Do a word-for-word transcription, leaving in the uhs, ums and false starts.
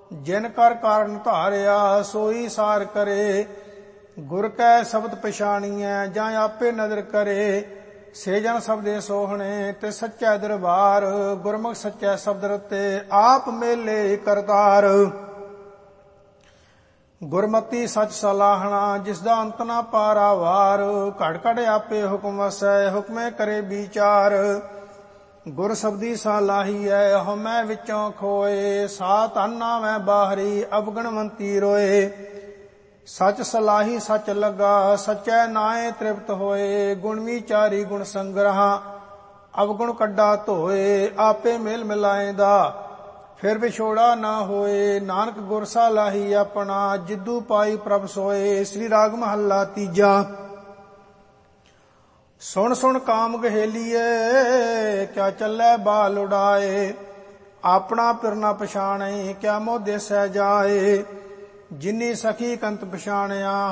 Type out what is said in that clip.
ਜਿਨ ਕਰ ਕਾਰਨ ਧਾਰਿਆ ਸੋਈ ਸਾਰ ਕਰੇ। ਗੁਰ ਕੈ ਸ਼ਬਦ ਪਛਾਣੀਐ ਜਾਂ ਆਪੇ ਨਦਰ ਕਰੇ। ਸੇ ਜਨ ਸਬਦੇ ਸੋਹਣੇ ਤੇ ਸੱਚੈ ਦਰਬਾਰ। ਗੁਰਮੁਖ ਸੱਚੈ ਸ਼ਬਦ ਰਤੇ ਆਪ ਮੇਲੇ ਕਰਤਾਰ। ਗੁਰਮਤੀ ਸੱਚ ਸਲਾਹਣਾ ਜਿਸ ਦਾ ਅੰਤ ਨਾ ਪਾਰਾਵਾਰ। ਘੜ ਘੜ ਆਪੇ ਹੁਕਮ ਵਸੈ ਹੁਕਮੇ ਕਰੇ ਵਿਚਾਰ। ਗੁਰ ਸ਼ਬਦੀ ਸਲਾਹੀਐ ਹਉਮੈ ਵਿੱਚੋਂ ਖੋਏ। ਸਾ ਧਨ ਨਾਵੈ ਬਾਹਰੀ ਅਵਗਣਵੰਤੀ ਰੋਏ। ਸਚ ਸਲਾਹੀ ਸਚ ਲੱਗਾ ਸਚੈ ਨਾਏ ਤ੍ਰਿਪਤ ਹੋਏ। ਗੁਣ ਵਿਚਾਰੀ ਗੁਣ ਸੰਗ੍ਰਹਾ ਅਵਗੁਣ ਕੱਢਾ ਧੋਏ। ਆਪੇ ਮੇਲ ਮਿਲਾਏਂਦਾ ਫਿਰ ਵਿਛੋੜਾ ਨਾ ਹੋਏ। ਨਾਨਕ ਗੁਰ ਸਲਾਹੀ ਆਪਣਾ ਜਿੱਦੂ ਪਾਈ ਪ੍ਰਭ ਸੋਏ। ਸ੍ਰੀ ਰਾਗ ਮਹੱਲਾ ਤੀਜਾ। ਸੁਣ ਸੁਣ ਕਾਮ ਗਹੇਲੀਏ ਕਿਆ ਚੱਲੈ ਬਾਲ ਉਡਾਏ। ਆਪਣਾ ਪਿਰ ਨਾ ਪਛਾਣੇ ਕਿਆ ਮੋਹ ਦੇਸੈ ਜਾਏ। ਜਿਨੀ ਸਖੀ ਕੰਤ ਪਛਾਣਿਆ